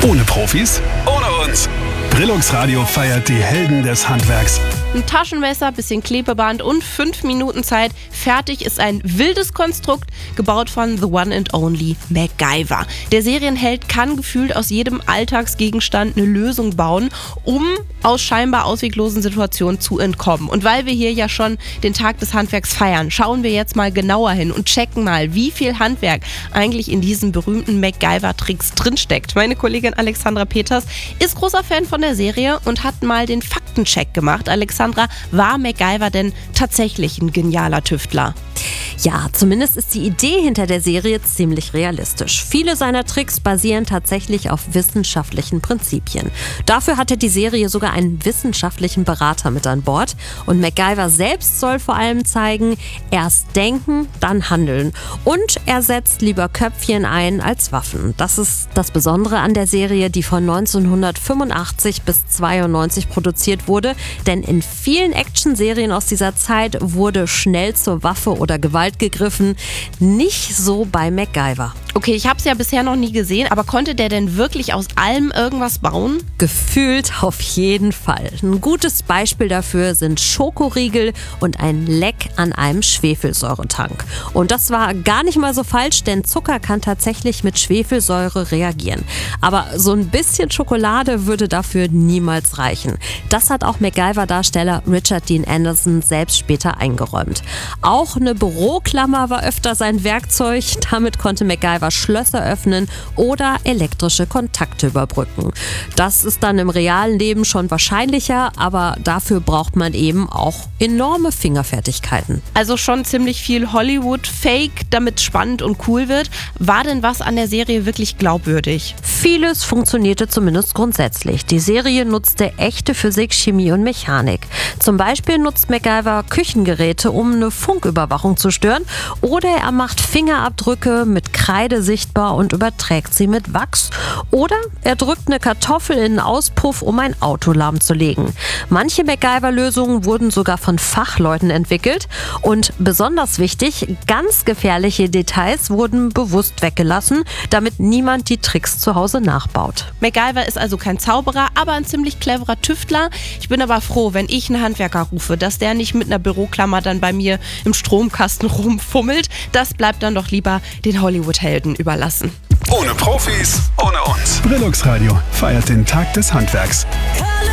Ohne Profis, ohne uns. Brillux Radio feiert die Helden des Handwerks. Ein Taschenmesser, bisschen Klebeband und 5 Minuten Zeit. Fertig ist ein wildes Konstrukt, gebaut von The One and Only MacGyver. Der Serienheld kann gefühlt aus jedem Alltagsgegenstand eine Lösung bauen, um aus scheinbar ausweglosen Situationen zu entkommen. Und weil wir hier ja schon den Tag des Handwerks feiern, schauen wir jetzt mal genauer hin und checken mal, wie viel Handwerk eigentlich in diesen berühmten MacGyver-Tricks drinsteckt. Meine Kollegin Alexandra Peters ist großer Fan von der Serie und hat mal den Faktencheck gemacht. Alexandra, war MacGyver denn tatsächlich ein genialer Tüftler? Ja, zumindest ist die Idee hinter der Serie ziemlich realistisch. Viele seiner Tricks basieren tatsächlich auf wissenschaftlichen Prinzipien. Dafür hatte die Serie sogar einen wissenschaftlichen Berater mit an Bord. Und MacGyver selbst soll vor allem zeigen, erst denken, dann handeln. Und er setzt lieber Köpfchen ein als Waffen. Das ist das Besondere an der Serie, die von 1985 bis 92 produziert wurde. Denn in vielen Actionserien aus dieser Zeit wurde schnell zur Waffe oder Gewalt gegriffen. Nicht so bei MacGyver. Okay, ich habe es ja bisher noch nie gesehen, aber konnte der denn wirklich aus allem irgendwas bauen? Gefühlt auf jeden Fall. Ein gutes Beispiel dafür sind Schokoriegel und ein Leck an einem Schwefelsäuretank. Und das war gar nicht mal so falsch, denn Zucker kann tatsächlich mit Schwefelsäure reagieren. Aber so ein bisschen Schokolade würde dafür niemals reichen. Das hat auch MacGyver-Darsteller Richard Dean Anderson selbst später eingeräumt. Auch eine Büroklammer war öfter sein Werkzeug. Damit konnte MacGyver Schlösser öffnen oder elektrische Kontakte überbrücken. Das ist dann im realen Leben schon wahrscheinlicher, aber dafür braucht man eben auch enorme Fingerfertigkeiten. Also schon ziemlich viel Hollywood-Fake, damit es spannend und cool wird. War denn was an der Serie wirklich glaubwürdig? Vieles funktionierte zumindest grundsätzlich. Die Serie nutzte echte Physik, Chemie und Mechanik. Zum Beispiel nutzt MacGyver Küchengeräte, um eine Funküberwachung zu stören, oder er macht Fingerabdrücke mit Kreide sichtbar und überträgt sie mit Wachs. Oder er drückt eine Kartoffel in einen Auspuff, um ein Auto lahmzulegen. Manche MacGyver-Lösungen wurden sogar von Fachleuten entwickelt. Und besonders wichtig, ganz gefährliche Details wurden bewusst weggelassen, damit niemand die Tricks zu Hause nachbaut. MacGyver ist also kein Zauberer, aber ein ziemlich cleverer Tüftler. Ich bin aber froh, wenn ich einen Handwerker rufe, dass der nicht mit einer Büroklammer dann bei mir im Stromkasten rumfummelt. Das bleibt dann doch lieber den Hollywood-Helden überlassen. Ohne Profis, ohne uns. Brillux Radio feiert den Tag des Handwerks.